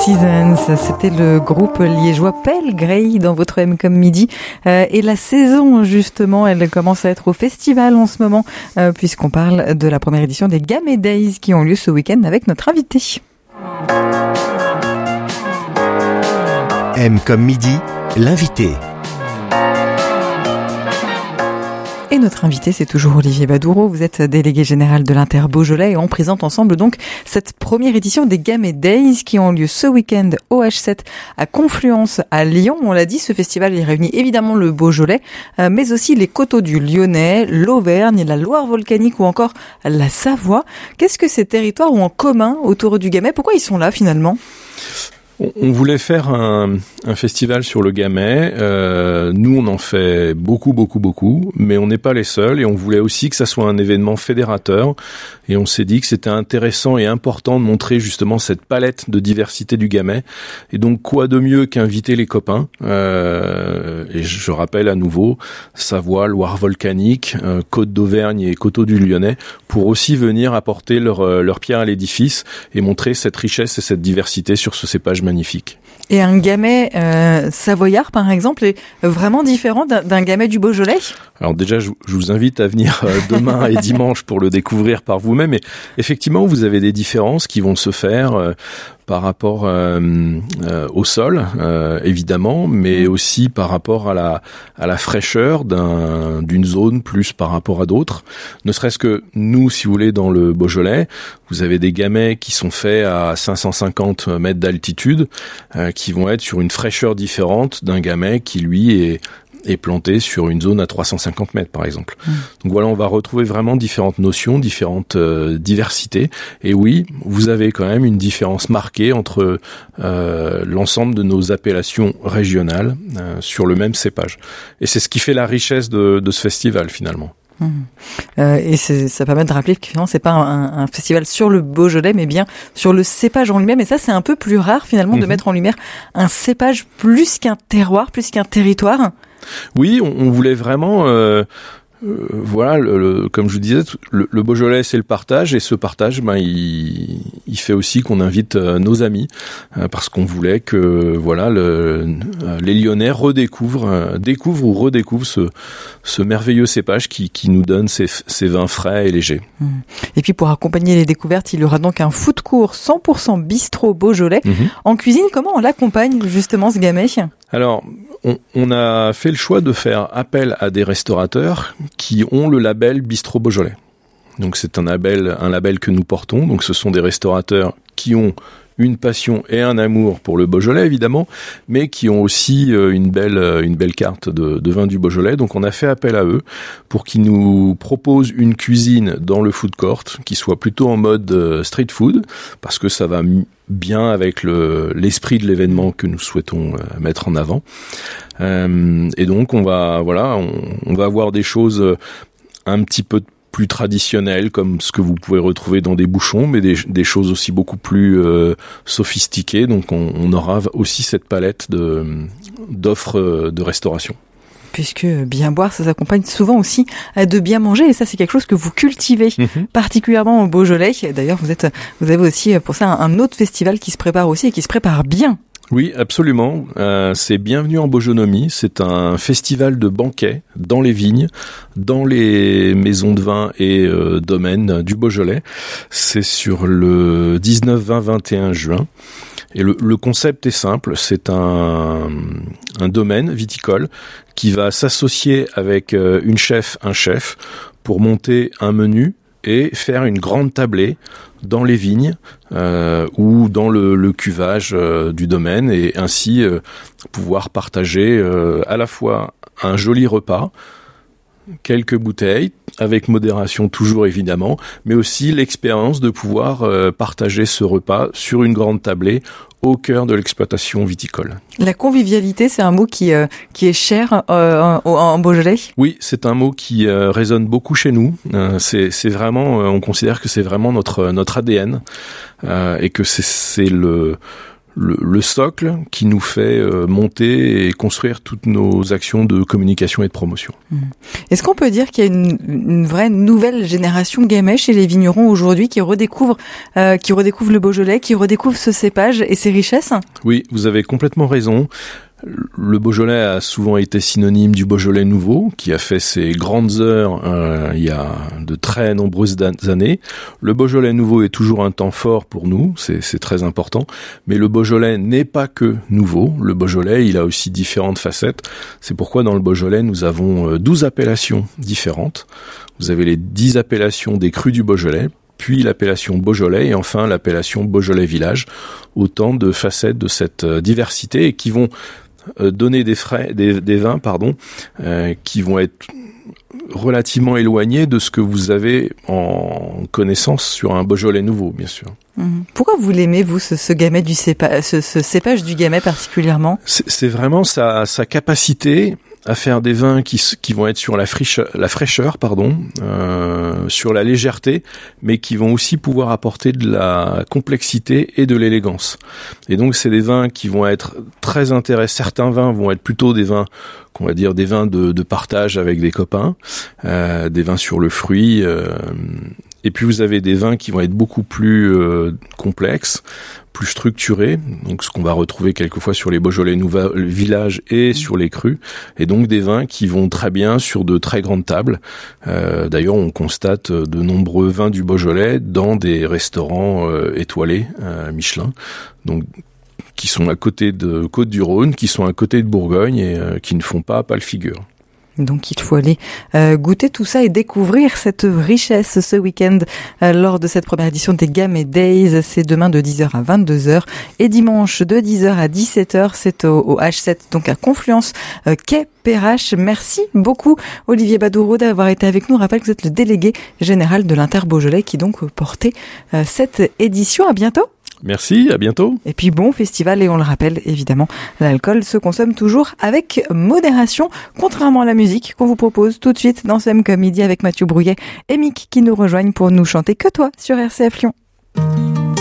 Seasons, c'était le groupe liégeois Pale Grey dans votre M comme midi. Et la saison, justement, elle commence à être au festival en ce moment, puisqu'on parle de la première édition des Gamay Days qui ont lieu ce week-end avec notre invité. M comme midi, l'invité. Et notre invité, c'est toujours Olivier Badoureau. Vous êtes délégué général de l'Inter Beaujolais et on présente ensemble donc cette première édition des Gamay Days qui ont lieu ce week-end au H7 à Confluence à Lyon. On l'a dit, ce festival il réunit évidemment le Beaujolais, mais aussi les coteaux du Lyonnais, l'Auvergne, la Loire volcanique ou encore la Savoie. Qu'est-ce que ces territoires ont en commun autour du Gamay ? Pourquoi ils sont là finalement ? On voulait faire un festival sur le Gamay. Nous, on en fait beaucoup, mais on n'est pas les seuls et on voulait aussi que ça soit un événement fédérateur. Et on s'est dit que c'était intéressant et important de montrer justement cette palette de diversité du Gamay. Et donc, quoi de mieux qu'inviter les copains et je rappelle à nouveau, Savoie, Loire volcanique, Côte d'Auvergne et Coteaux du Lyonnais, pour aussi venir apporter leur pierre à l'édifice et montrer cette richesse et cette diversité sur ce cépage magnifique. Et un Gamay savoyard, par exemple, est vraiment différent d'un Gamay du Beaujolais ? Alors déjà, je vous invite à venir demain et dimanche pour le découvrir par vous-même. Et effectivement, vous avez des différences qui vont se faire par rapport au sol, évidemment, mais aussi par rapport à la fraîcheur d'une zone plus par rapport à d'autres. Ne serait-ce que nous, si vous voulez, dans le Beaujolais, vous avez des Gamay qui sont faits à 550 mètres d'altitude, qui vont être sur une fraîcheur différente d'un Gamay qui, lui, est planté sur une zone à 350 mètres, par exemple. Donc voilà, on va retrouver vraiment différentes notions, différentes diversités. Et oui, vous avez quand même une différence marquée entre l'ensemble de nos appellations régionales sur le même cépage. Et c'est ce qui fait la richesse de ce festival, finalement. Et ça permet de rappeler que finalement c'est pas un festival sur le Beaujolais mais bien sur le cépage en lui-même, et ça c'est un peu plus rare finalement de mettre en lumière un cépage plus qu'un terroir, plus qu'un territoire. Oui, on voulait vraiment voilà, comme je vous disais, le Beaujolais c'est le partage, et ce partage, il fait aussi qu'on invite nos amis, parce qu'on voulait que voilà les Lyonnais découvrent ou redécouvrent ce merveilleux cépage qui nous donne ces vins frais et légers. Et puis pour accompagner les découvertes, il y aura donc un food court 100% bistrot Beaujolais. En cuisine, comment on l'accompagne justement ce Gamay ? Alors, on a fait le choix de faire appel à des restaurateurs qui ont le label Bistrot Beaujolais. Donc c'est un label que nous portons. Donc ce sont des restaurateurs qui ont une passion et un amour pour le Beaujolais, évidemment, mais qui ont aussi une belle carte de vin du Beaujolais. Donc on a fait appel à eux pour qu'ils nous proposent une cuisine dans le food court qui soit plutôt en mode street food, parce que ça va bien avec l'esprit de l'événement que nous souhaitons mettre en avant. Et donc on va avoir des choses un petit peu plus traditionnelles, comme ce que vous pouvez retrouver dans des bouchons, mais des choses aussi beaucoup plus sophistiquées. Donc on aura aussi cette palette d'offres de restauration. Puisque bien boire, ça s'accompagne souvent aussi de bien manger, et ça c'est quelque chose que vous cultivez particulièrement au Beaujolais. D'ailleurs, vous avez aussi pour ça un autre festival qui se prépare aussi et qui se prépare bien. Oui, absolument. C'est Bienvenue en Beaujonomie. C'est un festival de banquets dans les vignes, dans les maisons de vin et domaines du Beaujolais. C'est sur le 19, 20, 21 juin. Et le concept est simple, c'est un domaine viticole qui va s'associer avec un chef, pour monter un menu et faire une grande tablée dans les vignes ou dans le cuvage du domaine, et ainsi pouvoir partager à la fois un joli repas, quelques bouteilles, avec modération toujours évidemment, mais aussi l'expérience de pouvoir partager ce repas sur une grande tablée au cœur de l'exploitation viticole. La convivialité, c'est un mot qui est cher en Beaujolais ? Oui, c'est un mot qui résonne beaucoup chez nous. C'est vraiment, on considère que c'est vraiment notre ADN, et que c'est le socle qui nous fait monter et construire toutes nos actions de communication et de promotion. Est-ce qu'on peut dire qu'il y a une vraie nouvelle génération gamay chez les vignerons aujourd'hui qui redécouvre le Beaujolais, qui redécouvre ce cépage et ses richesses? Oui, vous avez complètement raison. Le Beaujolais a souvent été synonyme du Beaujolais nouveau, qui a fait ses grandes heures il y a de très nombreuses années. Le Beaujolais nouveau est toujours un temps fort pour nous, c'est très important, mais le Beaujolais n'est pas que nouveau. Le Beaujolais, il a aussi différentes facettes. C'est pourquoi dans le Beaujolais, nous avons 12 appellations différentes. Vous avez les 10 appellations des crus du Beaujolais, puis l'appellation Beaujolais et enfin l'appellation Beaujolais Village. Autant de facettes de cette diversité et qui vont donner des vins qui vont être relativement éloignés de ce que vous avez en connaissance sur un Beaujolais nouveau, bien sûr. Pourquoi vous l'aimez, vous, ce gamay du cépage, ce cépage du gamay particulièrement? C'est vraiment sa capacité à faire des vins qui vont être sur la fraîcheur, sur la légèreté, mais qui vont aussi pouvoir apporter de la complexité et de l'élégance. Et donc c'est des vins qui vont être très intéressants. Certains vins vont être plutôt des vins qu'on va dire des vins de partage avec des copains, des vins sur le fruit. Et puis vous avez des vins qui vont être beaucoup plus complexes, plus structurés, donc ce qu'on va retrouver quelquefois sur les Beaujolais Village et sur les crus, et donc des vins qui vont très bien sur de très grandes tables. D'ailleurs, on constate de nombreux vins du Beaujolais dans des restaurants étoilés Michelin, donc qui sont à côté de Côte-du-Rhône, qui sont à côté de Bourgogne et qui ne font pas pâle figure. Donc il faut aller goûter tout ça et découvrir cette richesse ce week-end lors de cette première édition des Gamay Days. C'est demain de 10h à 22h et dimanche de 10h à 17h. C'est au H7, donc à Confluence, quai Perrache. Merci beaucoup Olivier Badoureau d'avoir été avec nous. Je rappelle que vous êtes le délégué général de l'Inter-Beaujolais qui donc portait cette édition. À bientôt. Merci, à bientôt. Et puis bon festival, et on le rappelle évidemment, l'alcool se consomme toujours avec modération, contrairement à la musique qu'on vous propose tout de suite dans CM comme midi avec Mathieu Brouillet et Mick qui nous rejoignent pour nous chanter Que toi sur RCF Lyon.